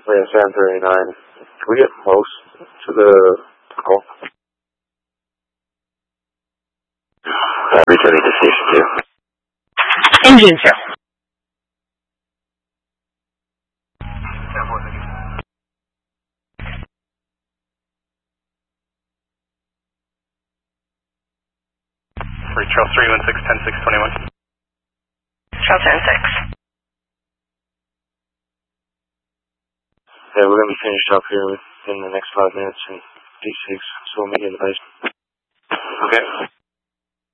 We have 739. Can we get close to the call? Returning to station 2. Engine 0. Charles 316, 10-621. Charles 10-6. Yeah, we're going to be finished up here within the next 5 minutes in D6, so we'll meet you in the basement. Okay.